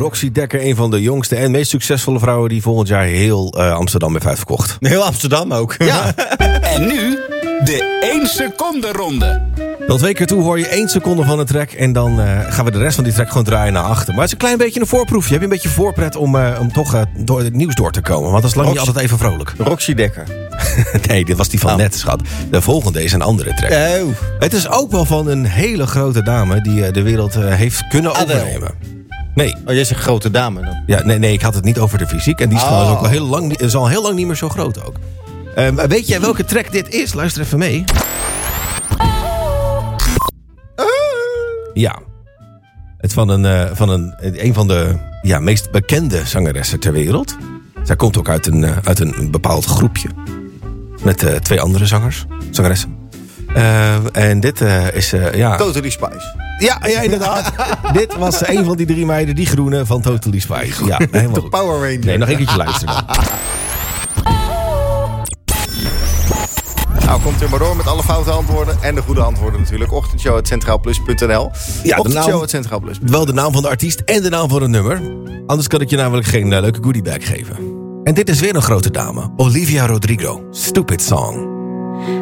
Roxy Dekker, een van de jongste en meest succesvolle vrouwen die volgend jaar heel Amsterdam heeft uitverkocht. Heel Amsterdam ook. Ja. En nu de 1 seconde ronde. Tot 2 keer toe hoor je 1 seconde van een track en dan gaan we de rest van die track gewoon draaien naar achter. Maar het is een klein beetje een voorproefje. Heb je een beetje voorpret om toch door het nieuws door te komen? Want dat is lang niet altijd even vrolijk. Roxy Dekker. Nee, dit was die van net, schat. De volgende is een andere track. Het is ook wel van een hele grote dame die de wereld heeft kunnen overnemen. Nee. Oh, jij zegt grote dame dan? Ja, nee, ik had het niet over de fysiek. En die is trouwens ook al heel lang, is al heel lang niet meer zo groot ook. Weet jij welke track dit is? Luister even mee. Ja. Het van een van de meest bekende zangeressen ter wereld. Zij komt ook uit een bepaald groepje. Met 2 andere zangeressen. En dit is... Totally Spice. Ja, inderdaad. Dit was een van die 3 meiden, die groene van Totally Spice. Ja, helemaal goed. Power Ranger. Nee, nog een keertje luisteren. Nou, komt u maar door met alle foute antwoorden en de goede antwoorden natuurlijk. Ochtendshow@centraalplus.nl. Ja, Ochtendshow@centraalplus. Wel de naam van de artiest en de naam van het nummer. Anders kan ik je namelijk geen leuke goodiebag geven. En dit is weer een grote dame. Olivia Rodrigo. Stupid Song.